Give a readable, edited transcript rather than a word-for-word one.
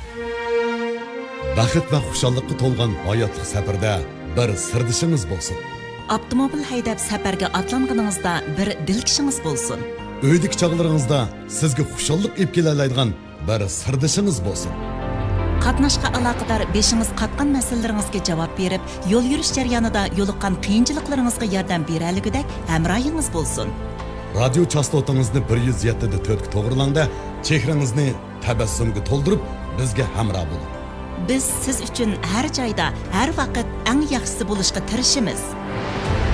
Baxit va xushalliqqa to'lgan hayotlik safarda bir sirdishingiz bo'lsin. Avtomobil haydab safarga atlanganingizda bir dilkishingiz bo'lsin. Uydik chog'laringizda sizga xushallik olib kelaoladigan bir sirdishingiz bo'lsin. Qatnashqa aloqador beshingiz qatgan masalalaringizga javob berib, yo'l yurish jarayonida yo'liqqan qiyinchiliklaringizga yordam beraligidek hamrohingiz bo'lsin. Radio chastotangizni 107.4 ga to'g'rilangda, chehrangizni tabassumga to'ldirib, bizga hamroh bo'ling. Biz siz uchun har joyda, har vaqt eng yaxshisi bo'lishga tirishamiz.